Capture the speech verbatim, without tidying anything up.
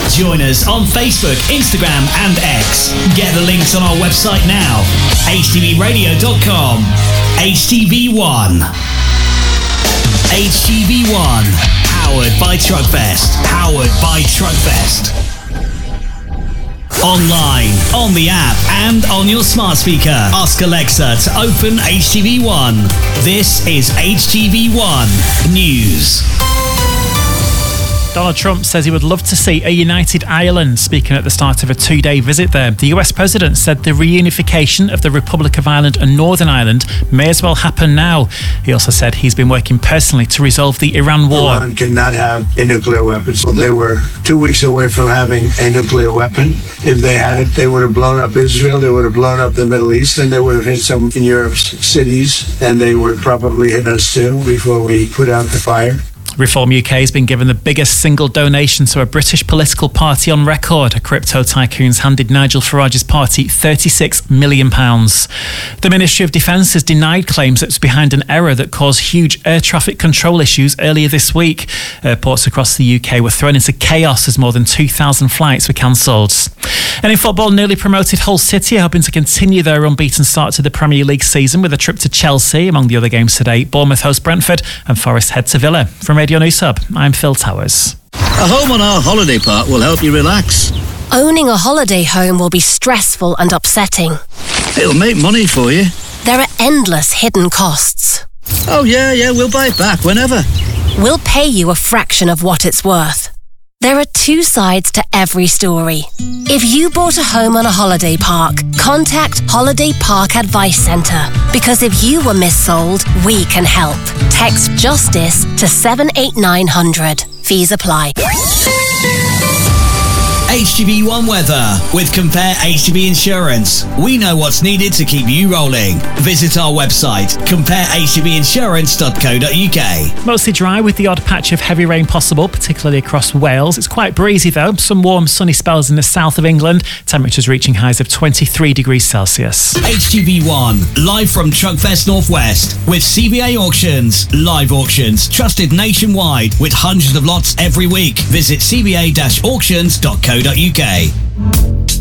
Join us on Facebook, Instagram and X. Get the links on our website now. H T V radio dot com. H T V one. H T V one. Powered by Truckfest. Powered by Truckfest. Online, on the app, and on your smart speaker. Ask Alexa to open H T V one. This is H T V one News. Donald Trump says he would love to see a united Ireland. Speaking at the start of a two-day visit there, the U S president said the reunification of the Republic of Ireland and Northern Ireland may as well happen now. He also said he's been working personally to resolve the Iran war. Iran cannot have a nuclear weapon. So they were two weeks away from having a nuclear weapon. If they had it, they would have blown up Israel, they would have blown up the Middle East, and they would have hit some in Europe's cities, and they would probably hit us too before we put out the fire. Reform U K has been given the biggest single donation to a British political party on record. A crypto tycoons handed Nigel Farage's party thirty-six million pounds. The Ministry of Defence has denied claims it was behind an error that caused huge air traffic control issues earlier this week. Airports across the U K were thrown into chaos as more than two thousand flights were cancelled. And in football, newly promoted Hull City are hoping to continue their unbeaten start to the Premier League season with a trip to Chelsea. Among the other games today, Bournemouth host Brentford and Forest head to Villa. From Radio News Hub, I'm Phil Towers. A home on our holiday park will help you relax. Owning a holiday home will be stressful and upsetting. It'll make money for you. There are endless hidden costs. Oh yeah, yeah, we'll buy it back whenever. We'll pay you a fraction of what it's worth. There are two sides to every story. If you bought a home on a holiday park, contact Holiday Park Advice Centre. Because if you were missold, we can help. Text JUSTICE to seven eight nine hundred. Fees apply. H T V one weather with Compare H T V Insurance. We know what's needed to keep you rolling. Visit our website, compare h t v insurance dot co dot u k. Mostly dry with the odd patch of heavy rain possible, particularly across Wales. It's quite breezy though. Some warm sunny spells in the south of England. Temperatures reaching highs of twenty-three degrees Celsius. H T V one, live from Truckfest Northwest with C V A Auctions. Live auctions, trusted nationwide with hundreds of lots every week. Visit c v a dash auctions dot co dot u k.